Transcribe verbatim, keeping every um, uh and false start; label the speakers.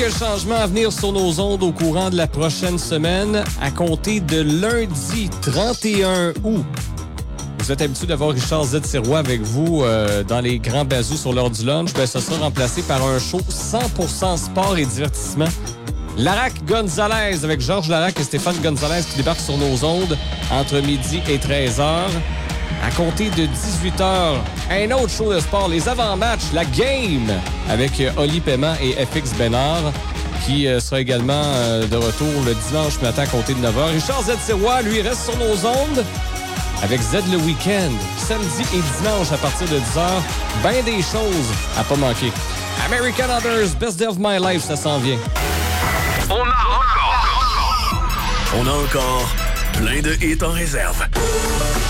Speaker 1: Quelques changements à venir sur nos ondes au courant de la prochaine semaine, à compter de lundi trente et un août. Vous êtes habitué d'avoir Richard Z. Sirois avec vous euh, dans les grands bazous sur l'heure du lunch. Ben, ce sera remplacé par un show cent pour cent sport et divertissement. Larac Gonzalez avec Georges Larac et Stéphane Gonzalez qui débarquent sur nos ondes entre midi et treize heures. À compter de dix-huit heures, un autre show de sport, les avant-matchs, la game avec Oli Paiement et F X Bénard qui euh, sera également euh, de retour le dimanche matin à compter de neuf heures. Richard Z. Sirois, lui, reste sur nos ondes avec Z le week-end, samedi et dimanche à partir de dix heures. Ben des choses à pas manquer. American Others, Best Day of My Life, ça s'en vient.
Speaker 2: On a encore, on a encore plein de hits en réserve.